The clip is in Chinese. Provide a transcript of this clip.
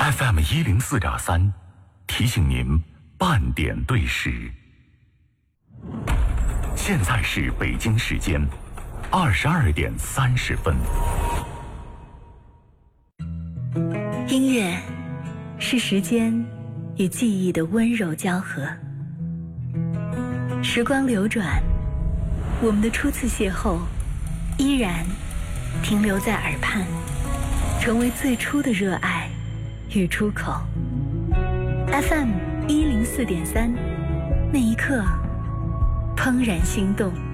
FM104.3，提醒您半点对时。现在是北京时间22点30分。 音乐是时间与记忆的温柔交合。时光流转，我们的初次邂逅依然停留在耳畔，成为最初的热爱与出口。FM104.3，那一刻怦然心动。